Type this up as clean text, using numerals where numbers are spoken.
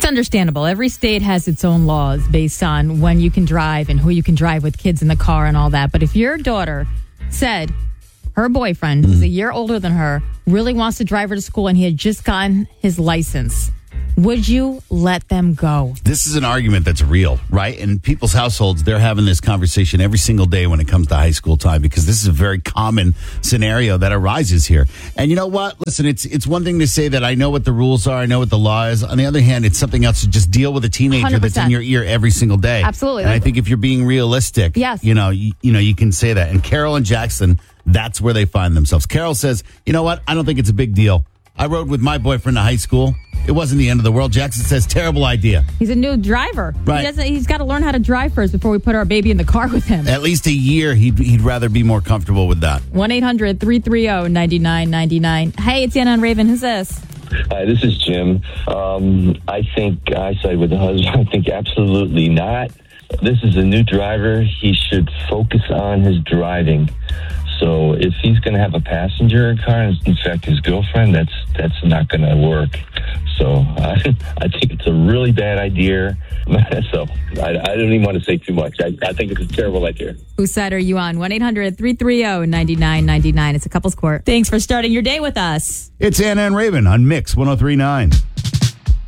understandable. Every state has its own laws based on when you can drive and who you can drive with kids in the car and all that. But if your daughter said her boyfriend, who's a year older than her, really wants to drive her to school and he had just gotten his license, would you let them go? This is an argument that's real, right? In people's households, they're having this conversation every single day when it comes to high school time because this is a very common scenario that arises here. And you know what? Listen, it's one thing to say that I know what the rules are, I know what the law is. On the other hand, it's something else to just deal with a teenager 100%. that's in your ear every single day. Absolutely. And I think if you're being realistic, yes, you can say that. And Carol and Jackson, that's where they find themselves. Carol says, you know what? I don't think it's a big deal. I rode with my boyfriend to high school. It wasn't the end of the world. Jackson says, terrible idea. He's a new driver. Right. He's got to learn how to drive first before we put our baby in the car with him. At least a year, he'd rather be more comfortable with that. 1-800-330-9999. Hey, it's Anna and Raven. Who's this? Hi, this is Jim. I think I side with the husband. I think absolutely not. This is a new driver. He should focus on his driving. So if he's going to have a passenger in the car, in fact, his girlfriend, that's not going to work. So I think it's a really bad idea. So I don't even want to say too much. I think it's a terrible idea. Whose side are you on? 1-800-330-9999. It's a couple's court. Thanks for starting your day with us. It's Anna and Raven on Mix 103.9.